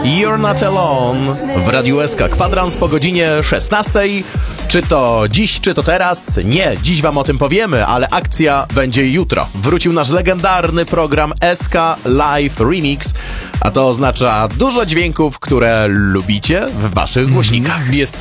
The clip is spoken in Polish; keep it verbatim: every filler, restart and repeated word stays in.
You're Not Alone w Radiu S K Kwadrans po godzinie szesnastej. Czy to dziś, czy to teraz? Nie, dziś wam o tym powiemy, ale akcja będzie jutro. Wrócił nasz legendarny program S K Live Remix, a to oznacza dużo dźwięków, które lubicie w waszych głośnikach. Jest